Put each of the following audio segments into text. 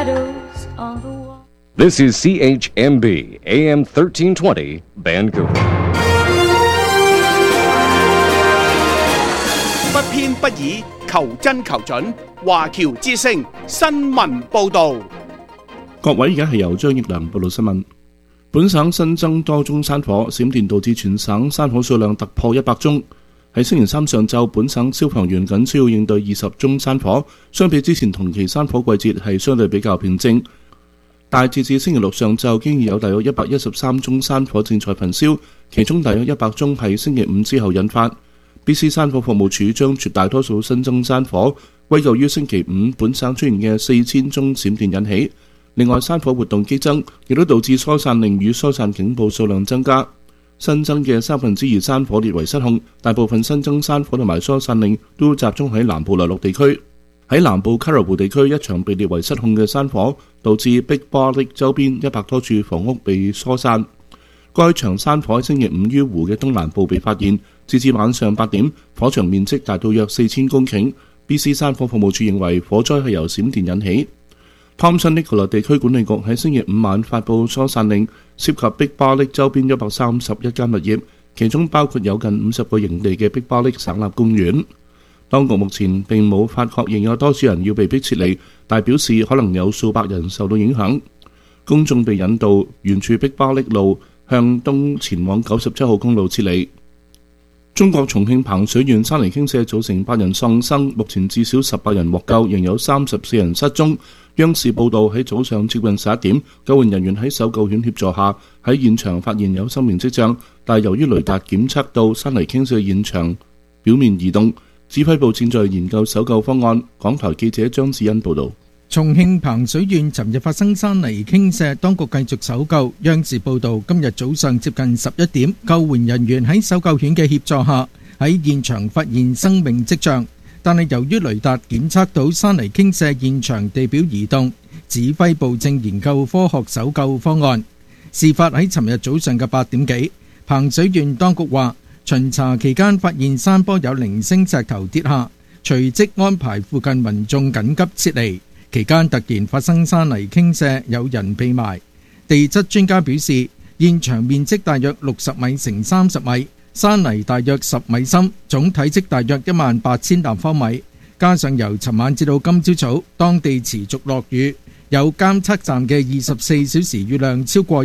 This is CHMB AM 1320 Vancouver。 不偏不倚，求真求準。華僑之聲新聞報導。 各位，而家係由張益良報道新聞。本省新增多宗山火，閃電導致全省山火數量突破100宗。喺星期三上晝，本省消防員僅需要應對20宗山火，相比之前同期山火季節係相對比較平靜。但截至星期六上晝，經已有大約113宗山火正在焚燒，其中大約100宗係星期五之後引發。BC 山火服務處將絕大多數新增山火歸咎於星期五本省出現嘅4000宗閃電引起。另外，山火活動激增，亦都導致疏散令與疏散警報數量增加。新增嘅2/3山火列為失控，大部分新增山火同埋疏散令都集中喺南部內陸地區。喺南部卡羅湖地區，一場被列為失控嘅山火導致碧巴瀝周邊100多處房屋被疏散。該場山火喺星期五於湖嘅東南部被發現，截至晚上8點，火場面積達到約4000公頃。BC 山火服務處認為火災係由閃電引起。Thompson Nicola 地區管理局喺星期五晚發布疏散令，涉及碧巴瀝周邊131間物業，其中包括有近50個營地嘅碧巴瀝省立公園。當局目前並冇發確認有多少人要被迫撤離，但表示可能有數百人受到影響。公眾被引導沿住碧巴瀝路向東前往97號公路撤離。中國重慶彭水縣山泥傾瀉造成8人喪生，目前至少18人獲救，仍有34人失蹤。央視報道喺早上接近11點，救援人員喺搜救犬協助下喺現場發現有生命跡象，但由於雷達檢測到山泥傾瀉現場表面移動，指揮部正在研究搜救方案。港台記者張子欣報道。 重慶彭水縣尋日發生山泥傾瀉，當局繼續搜救。央視報道，今日早上接近11點，救援人員喺搜救犬嘅協助下喺現場發現生命跡象，但係由於雷達檢測到山泥傾瀉現場地表移動，指揮部正研究科學搜救方案。事發喺尋日早上嘅8點幾，彭水縣當局話巡查期間發現山坡有零星石頭跌下，隨即安排附近民眾緊急撤離。期間突然發生山泥傾瀉，有人被埋。地質專家表示，現場面積大約60米乘30米，山泥大約10米深，總體積大約18000立方米。加上由尋晚至到今朝早，當地持續落雨，有監測站嘅24小時雨量超過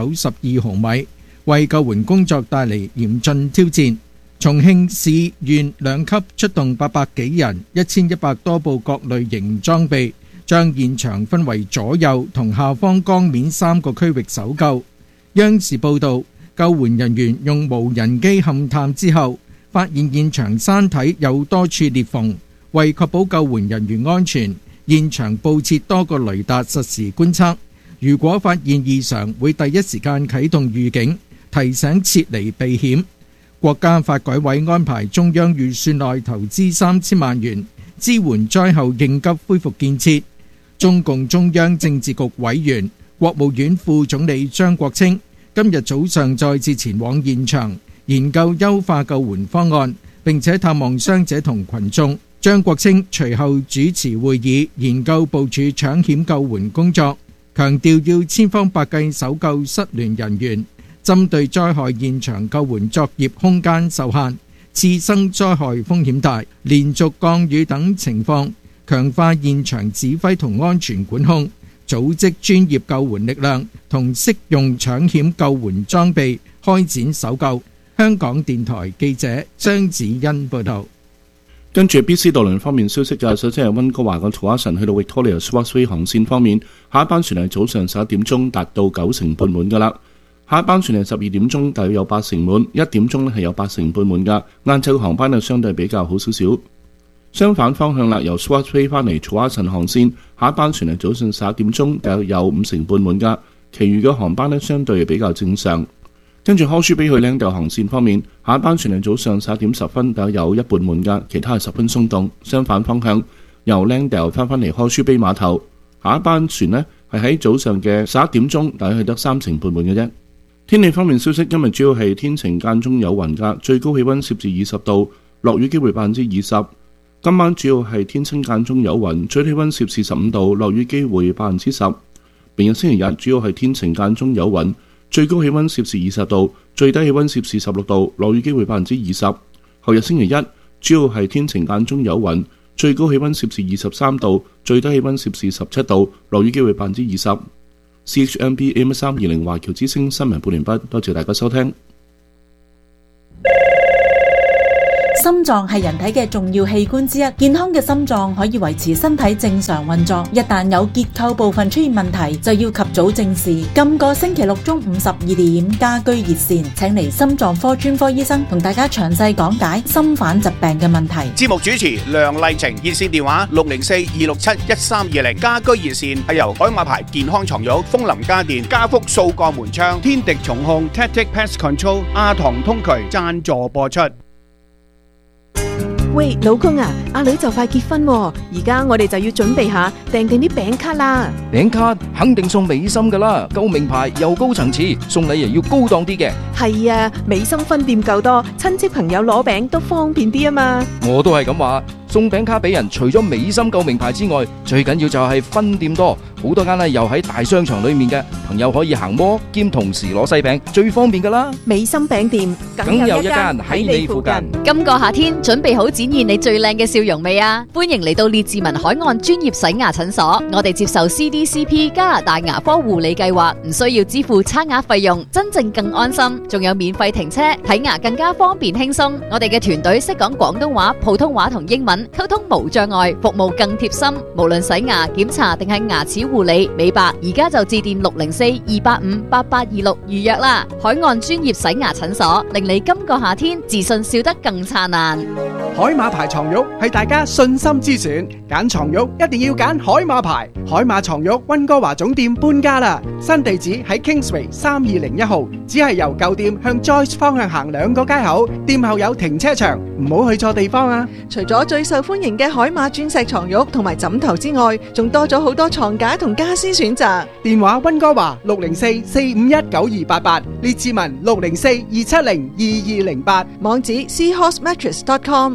192毫米，為救援工作帶嚟嚴峻挑戰。重慶市縣2級出動800幾人，1100多部各類型裝備，將現場分為左右同下方江面3個區域搜救。央視報道，救援人員用無人機勘探之後，發現現場山體有多處裂縫，為確保救援人員安全，現場佈設多個雷達實時觀測。如果發現異常，會第一時間啟動預警，提醒撤離避險。國家發改委安排中央預算內投資3000萬元，支援災後應急恢復建設。中共中央政治局委員、國務院副總理張國清今日早上再次前往現場，研究優化救援方案，並且探望傷者同群眾。張國清隨後主持會議，研究部署搶險救援工作，強調要千方百計搜救失聯人員。針對災害現場救援作業空間受限、次生災害風險大、連續降雨等情況，強化現場指揮同安全管控，組織專業救援力量同適用搶險救援裝備，開展搜救。香港電台記者張子欣報道。 跟住 BC 渡輪方面消息嘅，首先係溫哥華嘅圖阿臣去到 Victoria Swordway 航線方面，下一班船係早上11點鐘達到90%半滿㗎啦。下一班船係12點鐘，大約有80%滿；1點鐘係有80%半滿㗎。晏晝嘅航班係相對比較好少少。相反方向啦，由 Swordway 翻嚟圖阿臣航線，下一班船係早上11點鐘，大約有50%半滿㗎。其餘嘅航班呢，相對比較正常。跟住柯舒比去靚島航線方面，下一班船係早上11點10分，大約有一半滿㗎，其他係十分鬆動。相反方向，由靚島翻嚟柯舒比碼頭，下一班船呢係喺早上嘅11點鐘，大約係得30%半滿嘅啫。天氣方面消息，今日主要係天晴間中有雲㗎，最高氣溫攝氏20度，落雨機會20%。 今晚主要係天晴間中有雲，最低氣溫攝氏15度，落雨機會10%。明日星期日主要係天晴間中有雲，最高氣溫攝氏20度，最低氣溫攝氏16度，落雨機會20%。後日星期一主要係天晴間中有雲，最高氣溫攝氏23度，最低氣溫攝氏17度，落雨機會20%。CHMB AM320 華僑之聲新聞報完畢，多謝大家收聽。 心臟係人體嘅重要器官之一，健康嘅心臟可以維持身體正常運作。一旦有結構部分出現問題，就要及早正視。今個星期六中午12點，家居熱線請嚟心臟科專科醫生同大家詳細講解心瓣疾病嘅問題。 節目主持梁麗晴，熱線電話604-267-1320。家居熱線係由海馬牌健康床褥、楓林家電、家福數個門窗、天敵重控、Tactic Pest Control、阿唐通渠贊助播出。 喂，老公啊，阿女就快結婚喎，而家我哋就要準備下訂定啲餅卡啦。 餅卡肯定送美心噶啦，夠名牌又高層次，送禮又要高檔啲嘅。 係啊，美心分店夠多，親戚朋友攞餅都方便啲啊嘛。 我都係咁話，送餅卡俾人，除咗美心夠名牌之外，最緊要就係分店多，好多間呢又喺大商場裏面嘅，朋友可以行摩兼同時攞細餅，最方便噶啦。 美心餅店梗有一間喺你附近。 今個夏天準備好展現你最靚嘅笑容未啊？歡迎嚟到列治文海岸專業洗牙診所，我哋接受 CDCP 加拿大牙科護理計劃，唔需要支付差額費用，真正更安心，仲有免費停車，睇牙更加方便輕鬆。我哋嘅團隊識講廣東話、普通話同英文，溝通無障礙，服務更貼心。無論洗牙、檢查定係牙齒護理、美白，而家就致電604-285-8826預約啦。海岸專業洗牙診所，令你今個夏天自信笑得更燦爛。 海馬牌床褥係大家信心之選，揀床褥一定要揀海馬牌。海馬床褥溫哥華總店搬家啦，新地址喺 Kingsway 3201號，只係由舊店向 Joyce 方向行2個街口，店後有停車場，唔好去錯地方啊！ 除咗最受歡迎嘅海馬鑽石床褥同埋枕頭之外，仲多咗好多床架同家私選擇。 電話溫哥華604-451-9288，列治文604-270-2208， 網址 seahorsemattress.com。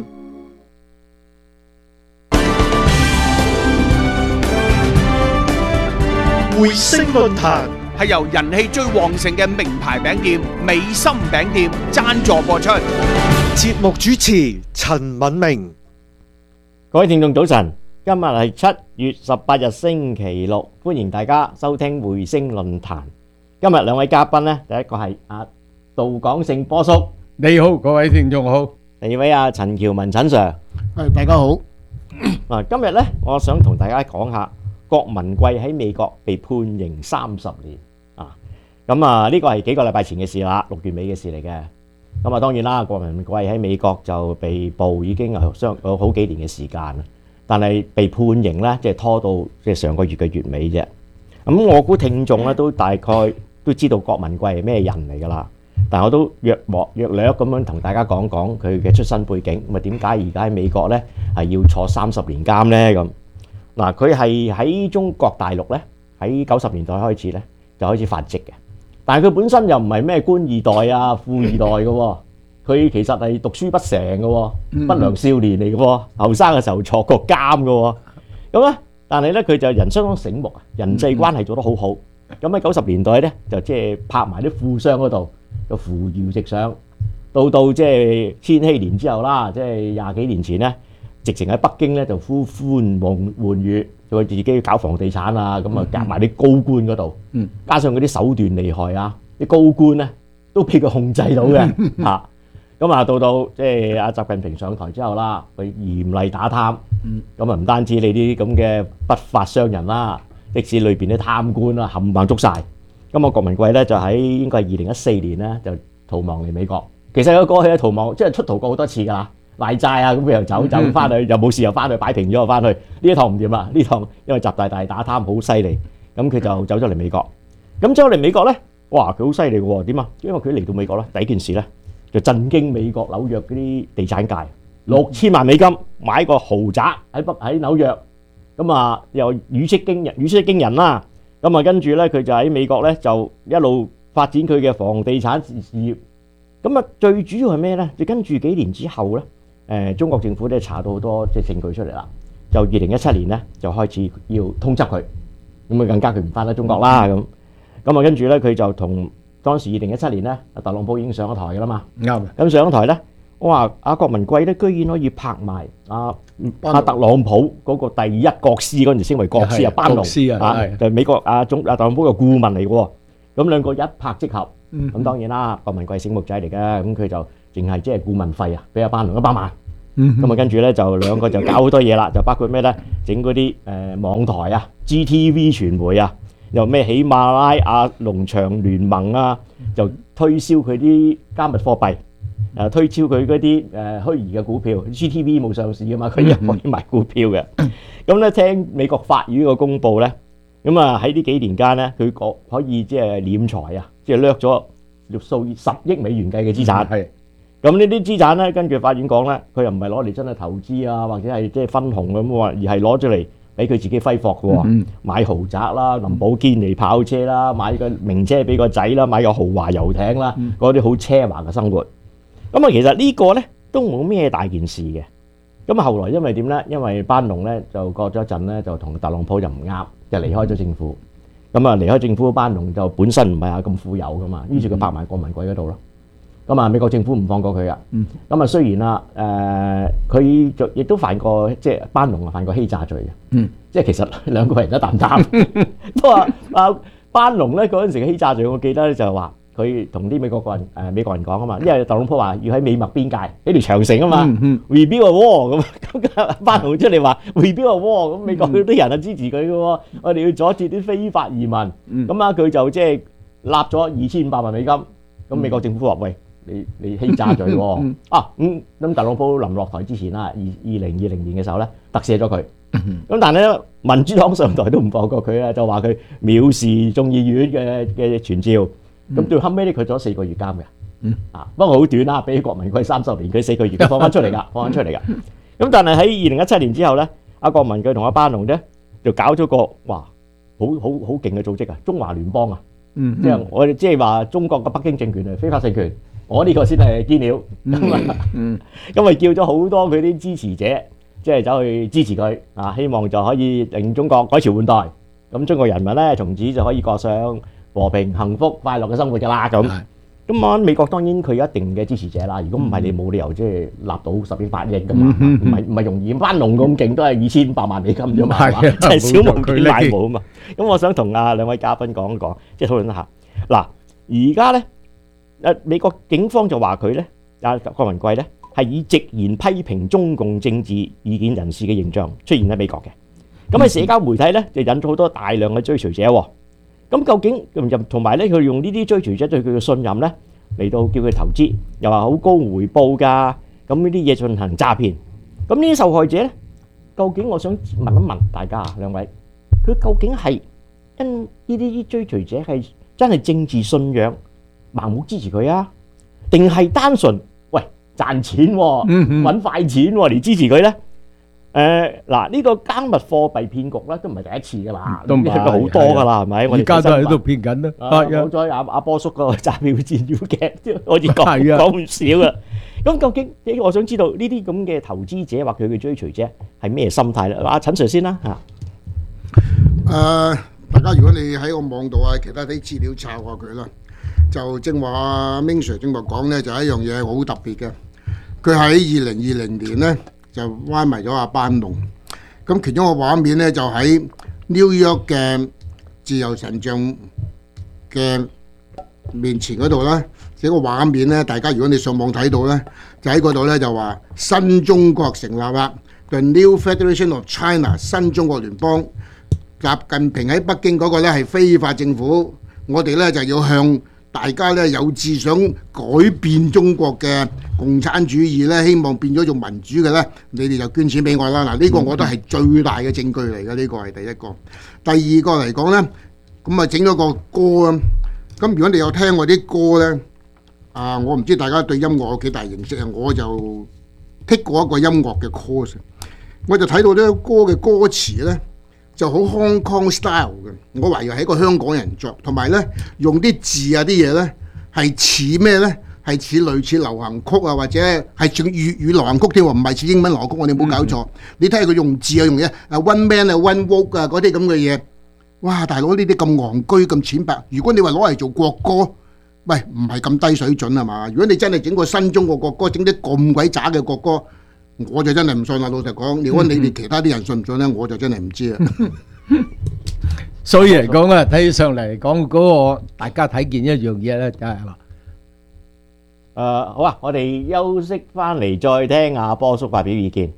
匯星論壇係由人氣最旺盛嘅名牌餅店美心餅店贊助播出。 節目主持陳敏明。 各位聽眾早晨，今日係7月18日星期六，歡迎大家收聽匯星論壇。今日兩位嘉賓呢，第一個係杜廣勝波叔， 你好，各位聽眾好。 第二位陳喬文陳 Sir， 大家好。 今日呢，我想同大家講下郭文貴喺美國被判刑30年咁呢個係幾個禮拜前嘅事啦，6月尾嘅事嚟嘅。咁當然啦，郭文貴喺美國就被捕已經有好幾年嘅時間啦，但係被判刑呢，即係拖到即係上個月嘅月尾啫。咁我估聽眾咧都大概都知道郭文貴係咩人嚟㗎啦，但我都約略咁樣同大家講講佢嘅出身背景，咁點解而家喺美國呢係要坐30年監呢？咁嗱，佢係喺中國大陸呢，喺90年代開始呢就開始發跡嘅。但係佢本身又唔係咩官二代富二代嘅，佢其實係讀書不成嘅，不良少年嚟嘅，後生嘅時候坐過監嘅。咁咧，但係咧佢就人相當醒目，人際關係做得好好。咁喺90年代咧，就即係拍埋啲富商嗰度，就扶搖直上。到即係千禧年之後啦，即係20幾年前咧，直情喺北京咧就呼風喚雨。佢自己搞房地產咁夾埋啲高官嗰度，加上嗰啲手段厲害啲高官咧都俾佢控制到嘅咁到即係阿習近平上台之後啦，佢嚴厲打貪，咁唔單止你啲咁嘅不法商人啦，即使裏邊啲貪官啦冚唪唥捉晒。咁郭文貴咧就喺應該係2014年咧就逃亡嚟美國。其實佢過去嘅逃亡即係出逃過好多次㗎啦。賴債咁佢又走翻去，又冇事又翻去擺平咗又翻去。呢一趟唔掂啦，呢趟因為習大大打貪好犀利，咁佢就走咗嚟美國。咁走嚟美國咧，哇佢好犀利嘅喎，點啊？因為佢嚟到美國咧，第一件事咧就震驚美國紐約嗰啲地產界，6000萬美金買個豪宅喺紐約，咁又語出驚人啦。咁跟住咧佢就喺美國咧就一路發展佢嘅房地產事業。咁最主要係咩咧？就跟住幾年之後咧。 中國政府咧查到好多即係證據出嚟啦，就2017年咧就開始要通緝佢，咁啊更加佢唔翻得中國啦咁啊跟住咧佢就同當時2017年咧，特朗普已經上咗台㗎啦嘛， 啱。 咁上咗台咧，我話阿郭文貴咧居然可以拍埋阿特朗普嗰個第一國師嗰陣時升為國師啊，班農就美國特朗普嘅顧問嚟嘅喎，咁兩個一拍即合，咁當然啦，郭文貴醒目仔嚟嘅，咁佢就淨係即係顧問費啊，俾阿班農100萬，咁啊跟住咧就兩個就搞好多嘢啦，就包括咩咧，整嗰啲網台啊、GTV 傳媒啊。又咩喜馬拉雅農場聯盟啊，就推銷佢啲加密貨幣，推銷佢嗰啲虛擬嘅股票。GTV 冇上市㗎嘛，佢又可以賣股票嘅。咁咧聽美國法院個公佈咧，咁啊喺呢幾年間咧，佢可以即係斂財啊，即係掠咗數10億美元計嘅資產。係。咁呢啲資產咧，根據法院講咧，佢又唔係攞嚟真係投資啊，或者係即係分紅咁喎，而係攞咗嚟俾佢自己揮霍嘅喎，買豪宅啦、林寶堅尼跑車啦、買個名車俾個仔啦、買個豪華遊艇啦，嗰啲好奢華嘅生活。咁啊，其實呢個咧都冇咩大件事嘅。咁啊，後來因為點咧？因為班農咧就過咗一陣咧，就同特朗普就唔啱，就離開咗政府。咁啊，離開政府班農就本身唔係啊咁富有噶嘛，於是佢拍埋郭文貴嗰度咯。咁啊，美國政府唔放過佢啊。咁啊，雖然啊，佢就亦都犯過即係班農啊，犯過欺詐罪嘅。即係其實兩個人一擔擔。都話班農咧嗰陣時嘅欺詐罪，我記得咧就係話佢同啲美國人講啊嘛，因為特朗普話要喺美墨邊界喺條長城啊嘛，rebuild a wall 咁班農出嚟話 rebuild a wall， 咁美國嗰啲人啊支持佢嘅喎，我哋要阻截啲非法移民。咁啊，佢就即係立咗2500萬美金。咁美國政府話喂。你欺詐罪喎咁特朗普臨落台之前啦，2020年嘅時候咧，特赦咗佢。咁但係咧，民主黨上台都唔放過佢啊，就話佢藐視眾議院嘅傳召。咁到後尾咧，佢坐4個月監嘅。不過好短啦，比起郭文貴30年，佢4個月放翻出嚟㗎，咁但係喺2017年之後咧，阿郭文貴同阿班農咧就搞咗個好勁嘅組織啊，中華聯邦啊。即係我哋即係話中國嘅北京政權係非法政權。我呢個先係堅料，因為叫咗好多佢啲支持者，即係走去支持佢啊，希望就可以令中國改朝換代，咁中國人民咧從此就可以過上和平、幸福、快樂嘅生活㗎啦。咁啊，美國當然佢有一定嘅支持者啦。如果唔係，你冇理由即係立到10億8億㗎嘛，唔係容易。班農咁勁都係2500萬美金啫嘛，係嘛？真係小巫見大巫啊嘛。咁我想同兩位嘉賓講一講，即係討論一下。嗱，而家咧。美國警方就話佢咧，郭文貴咧係以直言批評中共政治意見人士嘅形象出現喺美國嘅。咁喺社交媒體咧就引咗好多大量嘅追隨者喎。咁究竟同埋咧佢用呢啲追隨者對佢嘅信任咧嚟到叫佢投資，又話好高回報㗎。咁呢啲嘢進行詐騙。咁呢啲受害者咧，究竟我想問一問大家兩位，佢究竟係因呢啲追隨者係真係政治信仰？盲目支持佢啊？定係單純喂賺錢揾快錢嚟支持佢咧？嗱，呢個加密貨幣騙局咧都唔係第一次噶啦，都好多噶啦，係咪？我哋而家都喺度騙緊啦。好彩阿波叔嗰個詐騙戰要劇，我哋講唔少噶。咁究竟我想知道呢啲咁嘅投資者或佢嘅追隨者係咩心態咧？阿陳 Sir 先啦嚇。 大家如果你喺個網度啊，其他啲資料抄下佢啦。就正話阿 Ming Sir 正話講咧，就係一樣嘢好特別嘅。佢喺2020年咧就歪埋咗阿班農。咁其中個畫面咧就喺 New York 嘅自由神像嘅面前嗰度啦。這個畫面咧，大家如果你上網睇到咧，就喺嗰度咧就話新中國成立啦 ，The New Federation of China 新中國聯邦。習近平喺北京嗰個咧係非法政府，我哋咧就要向大家咧有志想改變中國嘅共產主義咧，希望變咗做民主嘅咧，你哋就捐錢俾我啦。嗱，呢個我覺得係最大嘅證據嚟嘅，呢個係第一個。第二個嚟講咧，咁啊整咗個歌啊。咁如果你有聽我啲歌咧，我唔知大家對音樂有幾大認識啊。我就 take 過一個音樂嘅 course， 我就睇到呢個歌嘅歌詞咧就好 Hong Kong style 嘅，我懷疑係一個香港人作，同埋咧用啲字啊啲嘢咧係似咩咧？ 係似類似流行曲啊，或者係似粵語流行曲添喎，唔係似英文流行曲，我哋冇搞錯。你睇下佢用字啊，用嘢one man 啊 one vote 啊嗰啲咁嘅嘢，哇！大佬呢啲咁戇居咁淺白，如果你話攞嚟做國歌，喂唔係咁低水準係嘛？如果你真係整個新中國國歌，整啲咁鬼渣嘅國歌，我就真係唔信啦。老實講，如果你哋其他啲人信唔信咧，我就真係唔知啦。 所以嚟講啊，睇起上嚟講嗰個大家睇見一樣嘢咧，就係話好啊，我哋休息翻嚟再聽阿波叔發表意見。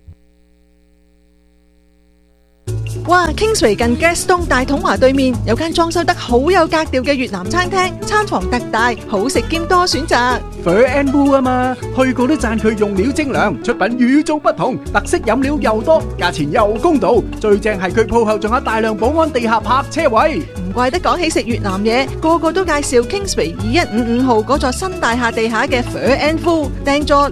哇 ！Kingsway 近 Gaston 大統華對面有間裝修得好有格調嘅越南餐廳，餐房特大，好食兼多選擇。 Phở and Bu 啊嘛，去過都讚佢用料精良，出品與眾不同，特色飲料又多，價錢又公道，最正係佢鋪後仲有大量保安地下泊車位。 唔怪得講起食越南嘢，個個都介紹 Kingsway 2155號嗰座新大廈地下嘅 Phở and Bu， 訂座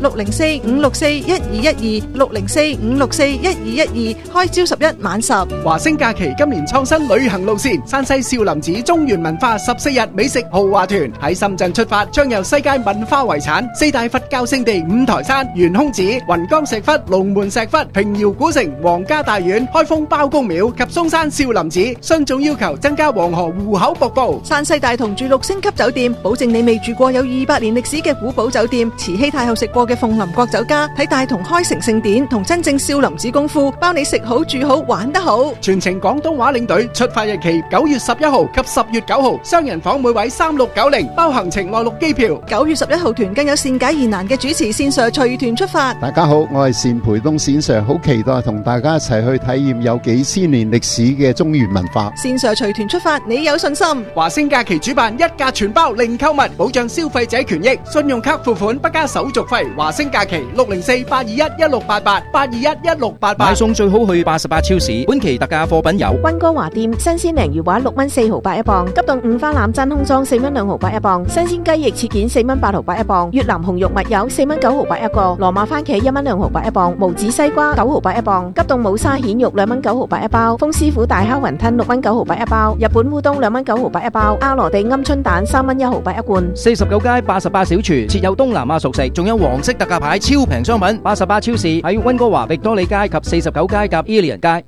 604-564-1212，604-564-1212，開朝11晚10。 華星假期今年創新旅行路線，山西少林寺中原文化14日美食豪華團喺深圳出發，將由世界文化遺產、四大佛教聖地五台山、懸空寺、雲岡石窟、龍門石窟、平遙古城、皇家大院、開封包公廟及嵩山少林寺。徇眾要求增加黃河湖口瀑布。 山西大同住6星級酒店，保證你未住過有200年歷史嘅古堡酒店。慈禧太后食過嘅鳳林國酒家，睇大同開城聖典同真正少林寺功夫，包你食好住好玩得好。 全程廣東話領隊，出發日期9月11號及10月9號，雙人房每位3690，包行程內陸機票。 9月11號團更有善解疑難嘅主持線上隨團出發。 大家好，我係單培東線上，好期待同大家一齊去體驗有幾千年歷史嘅中原文化。 線上隨團出發，你有信心？ 華星假期主辦一價全包零購物，保障消費者權益，信用卡付款不加手續費。華星假期604-821-1688，821-1688。 買餸最好去88超市，本期特價貨品有溫哥華店新鮮鯪魚話6蚊4毫8一磅，急凍五花腩真空裝4蚊2毫8一磅，新鮮雞翼切件4蚊8毫8一磅，越南紅肉蜜柚4蚊9毫8一個，羅馬番茄1蚊2毫8一磅，無籽西瓜9毫8一磅，急凍冇沙蜆肉2蚊9毫8一包，豐師傅大烤雲吞6蚊9毫8一包，日本烏冬2蚊9毫8一包，阿羅地鵪鶉蛋3蚊1毫8一罐。 49街88小廚設有東南亞熟食，仲有黃色特價牌超平商品。88超市喺溫哥華域多利街及49街及 Ilian 街。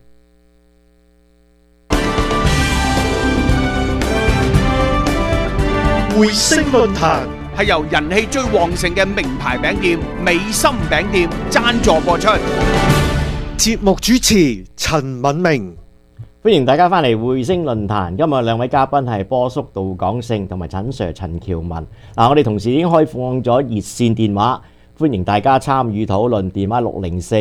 匯星論壇係由人氣最旺盛嘅名牌餅店美心餅店贊助播出。 節目主持陳敏明， 歡迎大家翻嚟匯星論壇。今日兩位嘉賓係波叔杜廣勝同埋陳 Sir 陳喬文。我哋同時已經開放咗熱線電話，歡迎大家參與討論。電話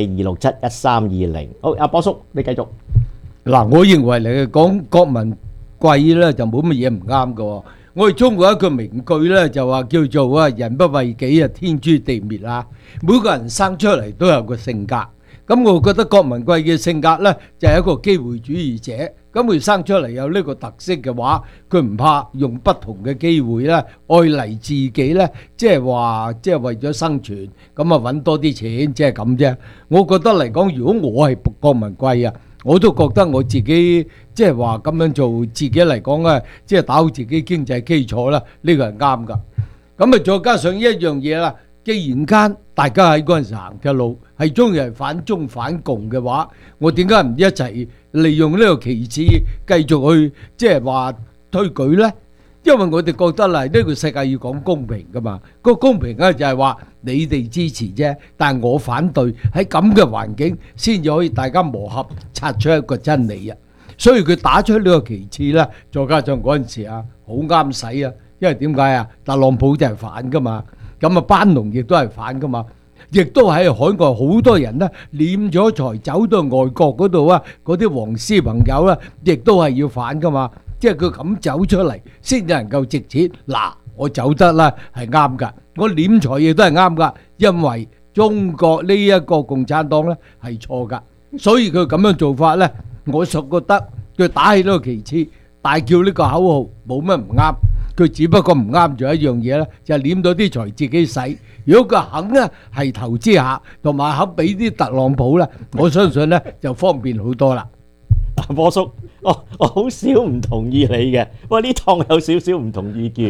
604-267-1320。好，阿波叔你繼續。 嗱，我認為嚟講郭文貴咧就冇乜嘢唔啱嘅。我哋中國一個名句咧就話叫做啊，人不為己啊，天誅地滅啦。每個人生出嚟都有個性格，咁我覺得郭文貴嘅性格咧就係一個機會主義者。咁佢生出嚟有呢個特色嘅話，佢唔怕用不同嘅機會咧，愛嚟自己咧，即係話即係為咗生存，咁啊揾多啲錢，即係咁啫。我覺得嚟講，如果我係郭文貴啊，我都覺得我自己即係話咁樣做，自己嚟講啊，即係打好自己經濟基礎啦，呢個係啱噶。咁啊，再加上一樣嘢啦，既然間大家喺嗰陣時行嘅路係中意係反中反共嘅話，我點解唔一齊利用呢個旗幟繼續去即係話推舉呢？因為我哋覺得啦，呢個世界要講公平噶嘛，個公平咧就係話你哋支持啫，但係我反對，喺咁嘅環境先至可以大家磨合，擦出一個真理啊！所以佢打出呢個旗幟咧，再加上嗰陣時啊，好啱使啊，因為點解啊？特朗普就係反噶嘛，咁啊班農亦都係反噶嘛，亦都喺海外好多人咧斂咗財走到外國嗰度啊，嗰啲黃絲朋友咧，亦都係要反噶嘛。即係佢咁走出嚟，先至能夠值錢。嗱，我走得啦，係啱噶。我斂財亦都係啱噶，因為中國呢一個共產黨咧係錯噶，所以佢咁樣做法咧，我就覺得佢打起呢個旗幟，大叫呢個口號冇乜唔啱。佢只不過唔啱咗一樣嘢咧，就係斂到啲財自己使。如果佢肯咧係投資下，同埋肯俾啲特朗普咧，我相信咧就方便好多啦。 波叔，我好少唔同意你嘅，喂呢趟有少少唔同意見。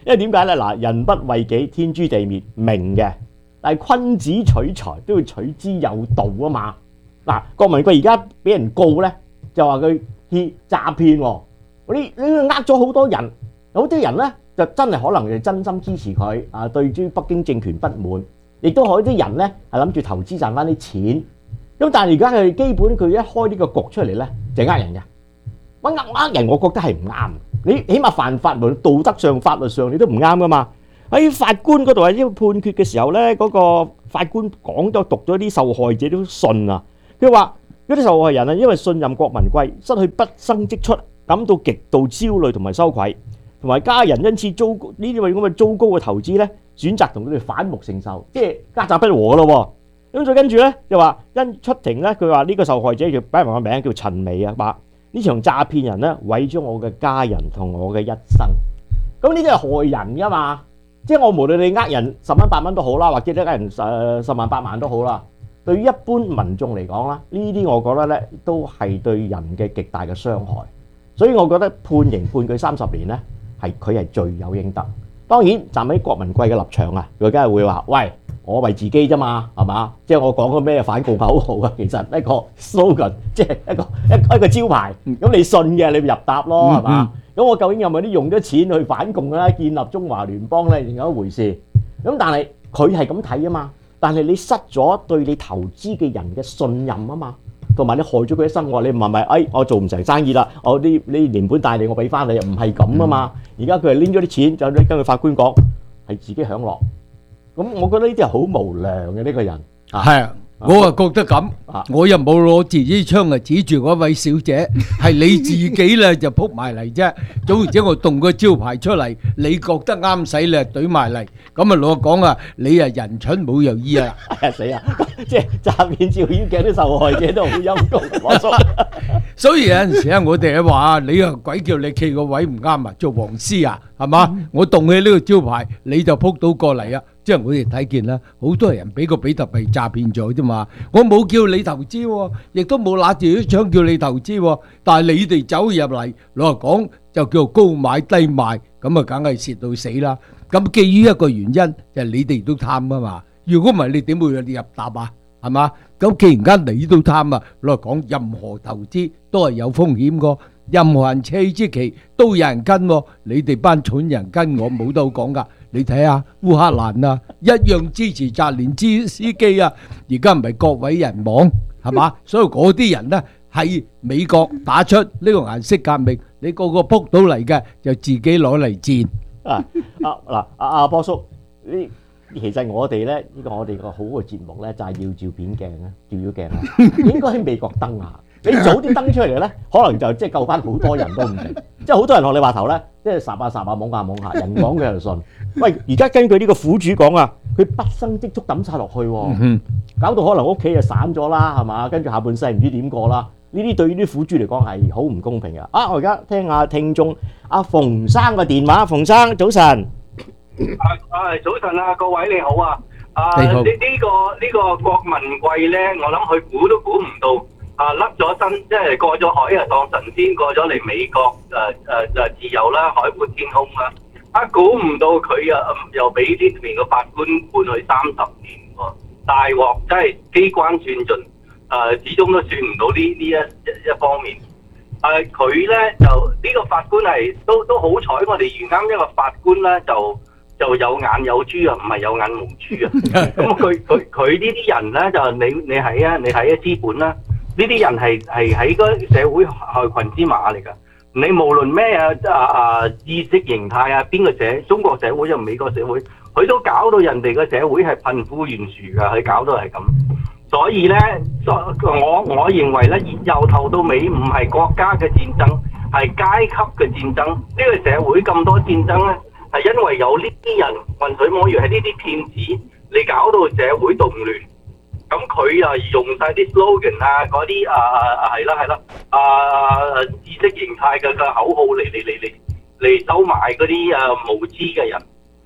因為點解咧？嗱，人不為己，天誅地滅，明嘅。但係君子取財都要取之有道啊嘛。嗱，郭文貴而家俾人告咧，就話佢詐騙喎。你呃咗好多人，有啲人咧就真係可能係真心支持佢啊，對於北京政權不滿，亦都有啲人咧係諗住投資賺翻啲錢。咁但係而家佢基本佢一開呢個局出嚟咧，就呃人嘅。呃人，我覺得係唔啱。你起碼犯法，無論道德上、法律上，你都唔啱噶嘛。喺法官嗰度喺呢個判決嘅時候咧，嗰個法官講咗讀咗啲受害者都信啊。佢話嗰啲受害人啊，因為信任郭文貴，失去畢生積蓄，感到極度焦慮同埋羞愧，同埋家人因此呢啲咁嘅糟糕嘅投資咧，選擇同佢哋反目成仇，即係家宅不和咯。咁再跟住咧，就話因出庭咧，佢話呢個受害者叫擺埋個名叫陳薇啊，話呢場詐騙人咧毀咗我嘅家人同我嘅一生。咁呢啲係害人噶嘛？即係我無論你呃人10蚊8蚊都好啦，或者呃人10萬8萬都好啦。對於一般民眾嚟講啦，呢啲我覺得咧都係對人嘅極大嘅傷害。所以我覺得判佢30年咧，佢係罪有應得。當然站喺郭文貴嘅立場啊，佢梗係會話：喂，我為自己啫嘛，係嘛？即係我講個咩反共口號啊，其實一個 slogan， 即係一個招牌。咁你信嘅，你咪入答咯，係嘛？咁我究竟有冇啲用咗錢去反共啦、建立中華聯邦咧，另一回事。咁但係佢係咁睇啊嘛。但係你失咗對你投資嘅人嘅信任啊嘛，同埋你害咗佢一生。我話你唔係咪？我做唔成生意啦，我呢連本帶利我俾翻你，唔係咁啊嘛。而家佢係拎咗啲錢，就根據法官講係自己享樂。咁我覺得呢啲係好無良嘅呢個人。 係啊，我啊覺得咁，我又冇攞自己槍啊指住嗰位小姐，係你自己咧就撲埋嚟啫。總之我動個招牌出嚟，你覺得啱使你就懟埋嚟。咁啊老實講啊，你啊人蠢冇有意啊！ 死啊！即係詐騙照妖鏡啲受害者都好陰功，我叔。 所以有陣時啊，我哋話你啊鬼叫你企個位唔啱啊，做黃絲啊，係嘛？我動起呢個招牌，你就撲到過嚟啊！即係我哋睇見啦，好多人俾個比特幣詐騙咗啫嘛。我冇叫你投資喎，亦都冇拿住啲槍叫你投資喎。但係你哋走入嚟，老實講就叫高買低賣，咁啊梗係蝕到死啦。咁基於一個原因就係你哋都貪啊嘛。如果唔係你點會入答啊？係嘛？咁既然間你都貪啊，老實講任何投資都係有風險個。任何人車之期都有人跟喎，你哋班蠢人跟我冇得好講噶。你睇下烏克蘭啊，一樣支持澤連斯基啊，而家唔係各位人亡係嘛？所以嗰啲人呢係美國打出呢個顏色革命，你個個撲到嚟嘅就自己攞嚟戰。 嗱，波叔，其實我哋咧呢個我哋個好嘅節目咧就係要照片鏡啊，照妖鏡啊，應該喺美國登下。你早啲登出嚟咧，可能就即係救翻好多人都唔定。即係好多人學你話頭咧，即係霎下懵下，人講佢就信。喂，而家根據呢個苦主講啊，佢畢生積蓄抌晒落去喎，搞到可能屋企就散咗啦，係嘛？跟住下半世唔知點過啦。呢啲對於啲苦主嚟講係好唔公平嘅。我而家聽下聽眾阿馮生嘅電話，馮生早晨。 早晨啊，各位你好啊。 你好。 呢個郭文貴咧，我諗佢估都估唔到。甩咗身，即係過咗海啊，當神仙過咗嚟美國，自由啦，海闊天空啦。估唔到佢又俾呢邊個法官判佢30年喎，大鑊真係機關算盡，始終都算唔到呢一方面。佢咧就呢個法官係都好彩，我哋遇啱一個法官咧就有眼有珠啊，唔係有眼無珠啊。咁佢呢啲人咧就你睇啊資本啦。呢啲人係喺個社會害群之馬嚟㗎。你無論咩意識形態啊，邊個中國社會又美國社會，佢都搞到人哋個社會係貧富懸殊㗎，佢搞到係咁。所以咧，我認為咧，由頭到尾唔係國家嘅戰爭，係階級嘅戰爭。呢個社會咁多戰爭咧，係因為有呢啲人混水摸魚，係呢啲騙子，你搞到社會動亂。咁佢用晒啲 slogan 啊，嗰啲係啦，意識形態嘅口號嚟收買嗰啲無知嘅人。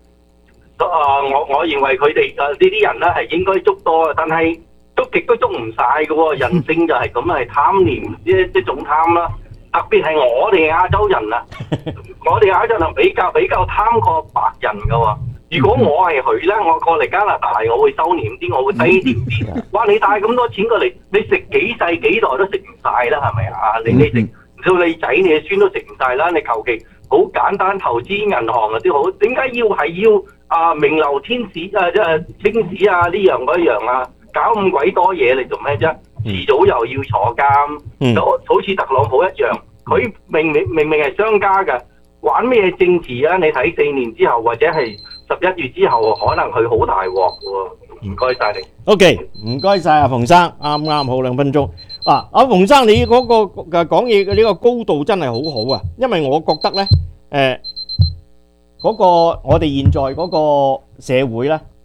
我認為佢哋呢啲人咧係應該捉多，但係捉極都捉唔晒嘅喎。人性就係咁，係貪念，一種貪啦。 特別係我哋亞洲人啊，我哋亞洲人比較貪過白人㗎喎。如果我係佢咧，我過嚟加拿大，我會收斂啲，我會低調啲。哇！你帶咁多錢過嚟，你食幾世幾代都食唔晒啦，係咪啊？你食到你仔你孫都食唔晒啦，你求其好簡單投資銀行嗰啲好，點解要名流天使青史啊呢樣嗰樣啊，搞咁鬼多嘢嚟做咩啫？遲早又要坐監，就好似特朗普一樣，佢明明係商家嘅，玩咩政治啊？你睇4年之後或者係11月之後，可能佢好大鑊喎。唔該晒你。 OK， 唔該晒阿馮生，啱好2分鐘。阿馮生你嗰個講嘢嘅呢個高度真係好好啊，因為我覺得呢，嗰個我哋現在嗰個社會呢，